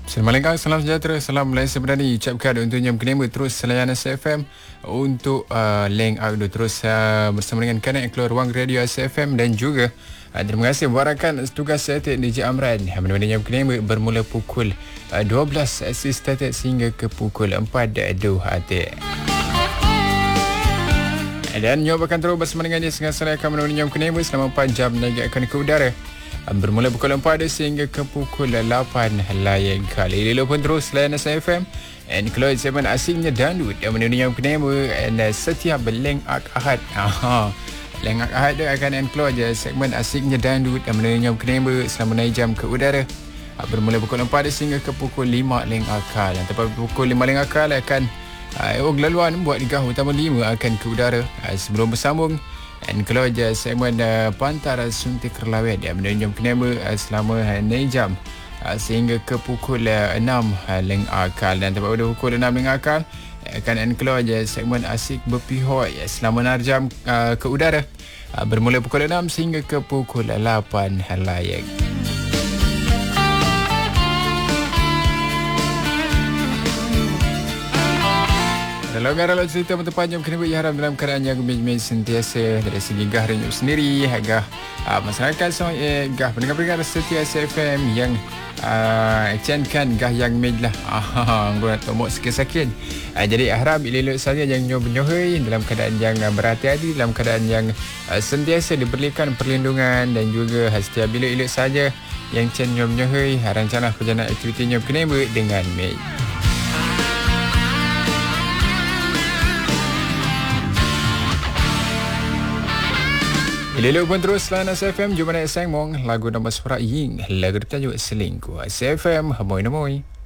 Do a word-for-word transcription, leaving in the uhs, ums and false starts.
Assalamualaikum, salam sejahtera, salam Malaysia Berdani. Ucapkan untuk yang kenema terus selayan S F M untuk uh, link audio terus uh, bersama dengan kanak keluar ruang radio S F M dan juga uh, terima kasih warakan tugas saya D J Amran. Mana-mana yang kenema bermula pukul uh, dua belas asis tatat sehingga ke pukul empat dua hati. Dan nyoba akan terus bersama dengan dia sehingga saya akan menemani yang kenema selama empat jam lagi akan ke udara. Bermula pukul empat sehingga ke pukul lapan layan kali. Lilo pun terus layan S F M. And keluar segmen asingnya dangdut yang menemani yang kenema and uh, setiap leng ak ahad. Aha. Leng ak ahad dia akan keluar je segmen asingnya dangdut yang menemani yang kenema selama naik jam ke udara. Bermula pukul empat sehingga ke pukul lima leng akal. Dan tepat pukul lima leng akal akan uh, oh, laluan buat digah utama lima akan ke udara. Uh, sebelum bersambung dan kalau je segmen uh, Pantar Suntik Kerlawet yang menunjukkan kenema uh, selama uh, enam jam uh, sehingga ke pukul uh, enam uh, leng akal. Dan tepat pada pukul enam leng akal akan keluar je segmen Asik Berpihak uh, selama enam jam uh, ke udara uh, bermula pukul enam sehingga ke pukul lapan layak. Kalau gara-gara cerita bertepanjang kenapa ia haram dalam keadaan yang gembira sentiasa dari segi gah renyuk sendiri agak uh, masyarakat so eh, gah pendengar-pendengar setia S F M yang uh, actionkan gah yang mej lah ah gua nak tomok sikit-sikit uh, jadi harap elok saja yang nyoh-nyohoi dalam keadaan yang uh, berhati-hati dalam keadaan yang uh, sentiasa diberikan perlindungan dan juga setiap bila elok saja yang chen nyoh-nyohoi rancana perjalanan aktiviti nyoh kenema dengan mej. Elok pun terus layan S F M. Jumpa naik Sang Mong. Lagu nombor suara Ying. Lagu bertajuk Selingkuh. S F M. Hamoy namoy.